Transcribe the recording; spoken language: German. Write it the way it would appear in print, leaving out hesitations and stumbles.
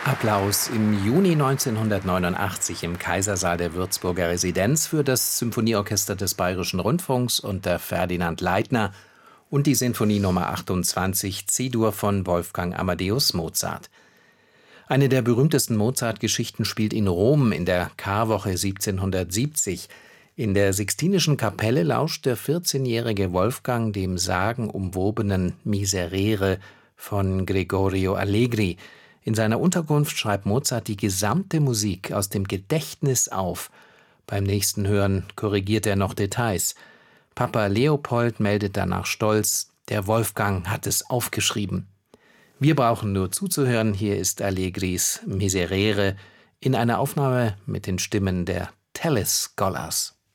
Applaus im Juni 1989 im Kaisersaal der Würzburger Residenz für das Symphonieorchester des Bayerischen Rundfunks unter Ferdinand Leitner und die Sinfonie Nummer 28 C-Dur von Wolfgang Amadeus Mozart. Eine der berühmtesten Mozart-Geschichten spielt in Rom in der Karwoche 1770. In der Sixtinischen Kapelle lauscht der 14-jährige Wolfgang dem sagenumwobenen Miserere von Gregorio Allegri. In seiner Unterkunft schreibt Mozart die gesamte Musik aus dem Gedächtnis auf. Beim nächsten Hören korrigiert er noch Details. Papa Leopold meldet danach stolz, der Wolfgang hat es aufgeschrieben. Wir brauchen nur zuzuhören, hier ist Allegris Miserere in einer Aufnahme mit den Stimmen der Tellis Scholars.